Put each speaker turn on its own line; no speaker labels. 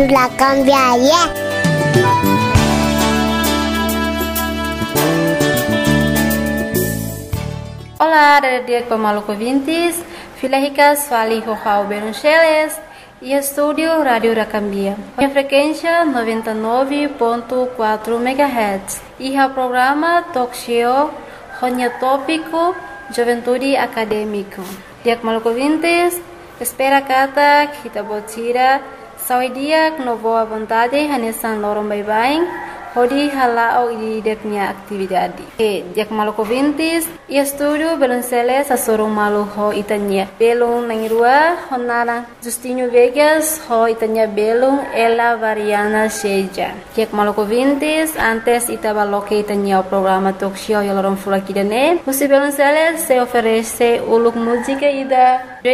La cambiaria.
Olá, dia pemaluco ouvintes, Filéricas fali Rojao Beruncheles e estúdio Rádio Racambia. A frequência 99.4 MHz e o programa Talk Show Ronya Tópico Juventude Acadêmico. Dia pemaluco ouvintes, espera kata kita botira saudia no boa vontade hanesan lorong bye-bye. Hodi halao ideknya atividade. Dia pemaluco ouvintes, e estúdio Belunceles a sorong malu ho itanya. Belung nangirua honara Justinho Vegas ho itanya belung ela variana seja. Dia pemaluco ouvintes, antes itabaloque itanya o programa Talk Show e lorong fulakidane. Musi Belunceles se oferece uluk música ida